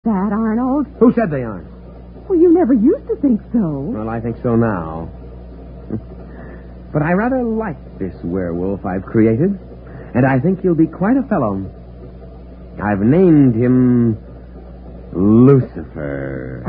that, Arnold. Who said they aren't? Well, you never used to think so. Well, I think so now. But I rather like this werewolf I've created, and I think he'll be quite a fellow. I've named him Lucifer.